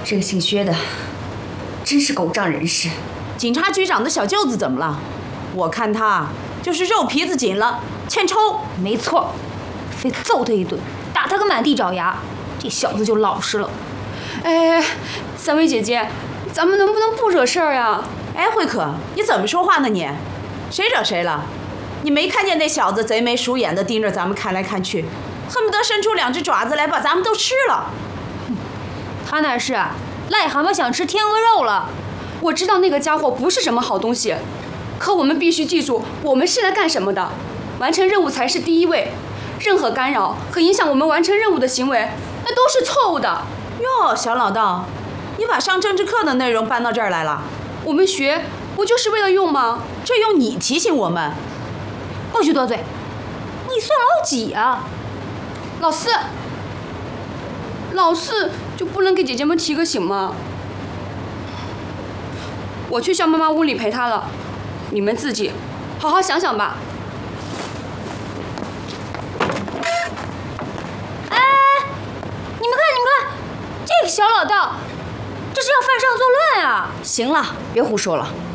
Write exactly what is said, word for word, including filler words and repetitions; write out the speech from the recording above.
这个姓薛的，真是狗仗人势。 警察局长的小舅子怎么了？我看他就是肉皮子紧了，欠抽。 没错，非揍他一顿，打他个满地找牙，这小子就老实了。 哎，三位姐姐，咱们能不能不惹事儿呀？ 哎，慧可，你怎么说话呢你？谁惹谁了？你没看见那小子贼眉鼠眼的盯着咱们看来看去，恨不得伸出两只爪子来把咱们都吃了。 他那是癞蛤蟆想吃天鹅肉了。 我知道那个家伙不是什么好东西，可我们必须记住，我们是来干什么的？完成任务才是第一位。任何干扰和影响我们完成任务的行为，那都是错误的。 哟，小老道，你把上政治课的内容搬到这儿来了？ 我们学不就是为了用吗？ 这用你提醒我们。 不许多嘴，你算老几啊？ 老四，老四就不能给姐姐们提个醒吗？我去向妈妈屋里陪她了，你们自己好好想想吧。 哎，你们看，你们看，这个小老道，这是要犯上作乱啊！ 行了，别胡说了。